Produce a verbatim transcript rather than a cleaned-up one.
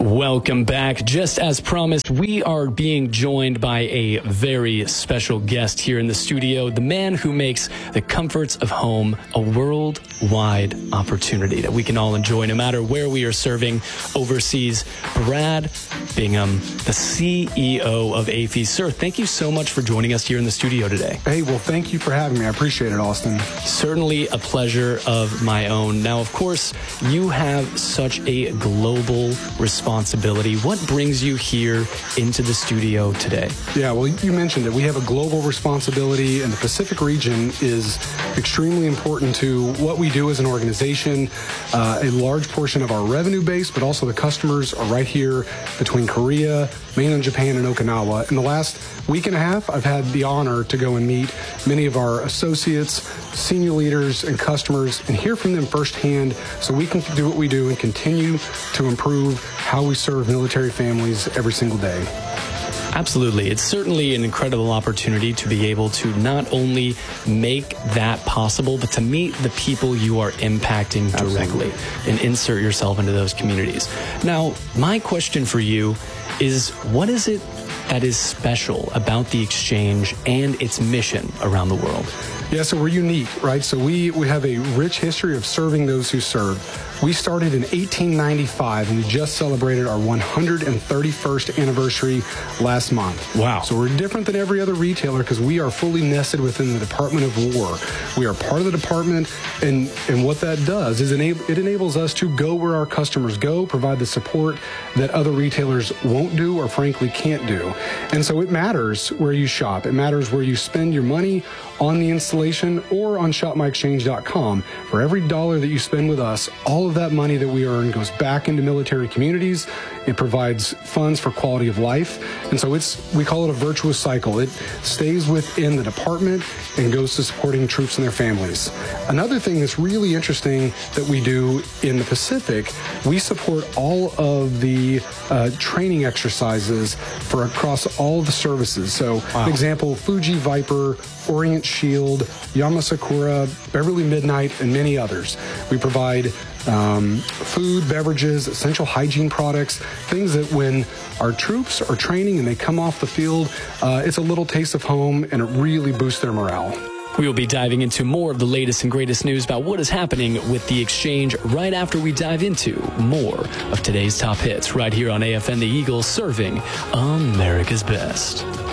Welcome back. Just as promised, we are being joined by a very special guest here in the studio, the man who makes the comforts of home a worldwide opportunity that we can all enjoy no matter where we are serving overseas. Brad Bingham, the C E O of AAFES. Sir, thank you so much for joining us here in the studio today. Hey, well, thank you for having me. I appreciate it, Austin. Certainly a pleasure of my own. Now, of course, you have such a global responsibility. responsibility. What brings you here into the studio today? Yeah, well, you mentioned it. We have a global responsibility, and the Pacific region is extremely important to what we do as an organization. Uh, a large portion of our revenue base, but also the customers are right here between Korea, mainland Japan, and Okinawa. In the last week and a half, I've had the honor to go and meet many of our associates, senior leaders, and customers and hear from them firsthand so we can do what we do and continue to improve how we serve military families every single day. Absolutely. It's certainly an incredible opportunity to be able to not only make that possible, but to meet the people you are impacting directly. Absolutely. And insert yourself into those communities. Now, my question for you is, what is it that is special about the exchange and its mission around the world? Yeah, so we're unique, right? So we, we have a rich history of serving those who serve. We started in eighteen ninety-five, and we just celebrated our one hundred thirty-first anniversary last month. Wow. So we're different than every other retailer because we are fully nested within the Department of War. We are part of the department, and, and what that does is enable, it enables us to go where our customers go, provide the support that other retailers won't do or frankly can't do. And so it matters where you shop. It matters where you spend your money on the installation or on shop my exchange dot com. For every dollar that you spend with us, all of that money that we earn goes back into military communities. It provides funds for quality of life. And so it's, we call it a virtuous cycle. It stays within the department and goes to supporting troops and their families. Another thing that's really interesting that we do in the Pacific, we support all of the uh, training exercises for across all of the services. So, wow. Example, Fuji Viper, Orient Shield, Yamasakura, Beverly Midnight, and many others. We provide um, food, beverages, essential hygiene products, things that when our troops are training and they come off the field, uh, it's a little taste of home and it really boosts their morale. We will be diving into more of the latest and greatest news about what is happening with the exchange right after we dive into more of today's top hits right here on A F N The Eagle, serving America's best.